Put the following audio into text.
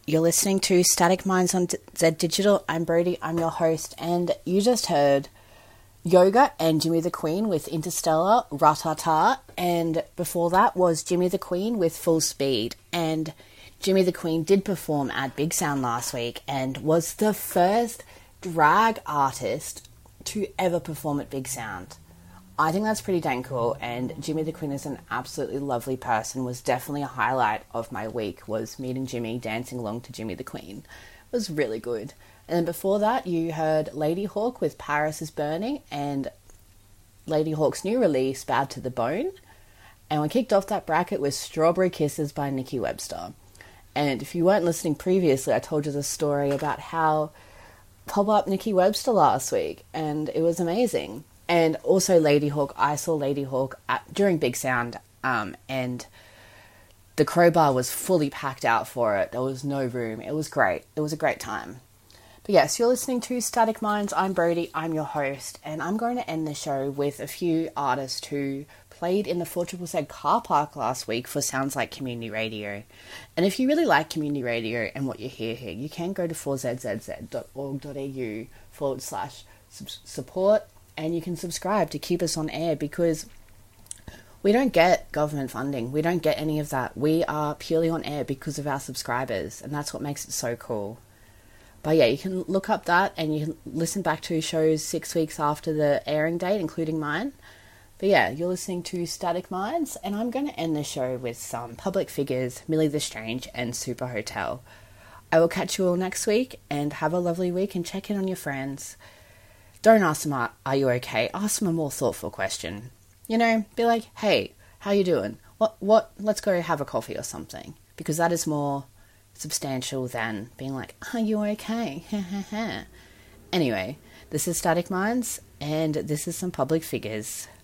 You're listening to Static Minds on Z Digital. I'm Brody, I'm your host, and you just heard Yoga and Jimmy the Queen with Interstellar, Ratata, and before that was Jimmy the Queen with Full Speed. And Jimmy the Queen did perform at Big Sound last week and was the first drag artist to ever perform at Big Sound. I think that's pretty dang cool, and Jimmy the Queen is an absolutely lovely person. Was definitely a highlight of my week, was meeting Jimmy, dancing along to Jimmy the Queen. It was really good. And then before that, you heard Ladyhawke with Paris is Burning, and Ladyhawke's new release, Bad to the Bone. And we kicked off that bracket with Strawberry Kisses by Nikki Webster. And if you weren't listening previously, I told you the story about how pop-up Nikki Webster last week, and it was amazing. And also Ladyhawke, I saw Ladyhawke during Big Sound, and the Crowbar was fully packed out for it. There was no room. It was great. It was a great time. But yes, you're listening to Static Minds. I'm Brody. I'm your host, and I'm going to end the show with a few artists who played in the 4ZZZ car park last week for Sounds Like Community Radio. And if you really like community radio and what you hear here, you can go to 4zzz.org.au/support, and you can subscribe to keep us on air, because we don't get government funding. We don't get any of that. We are purely on air because of our subscribers, and that's what makes it so cool. But yeah, you can look up that and you can listen back to shows 6 weeks after the airing date, including mine. But yeah, you're listening to Static Minds, and I'm going to end the show with some Public Figures, Millie the Strange, and Super Hotel. I will catch you all next week, and have a lovely week, and check in on your friends. Don't ask them, are you okay? Ask them a more thoughtful question. You know, be like, hey, how you doing? What, let's go have a coffee or something. Because that is more substantial than being like, are you okay? Anyway, this is Static Minds, and this is some Public Figures.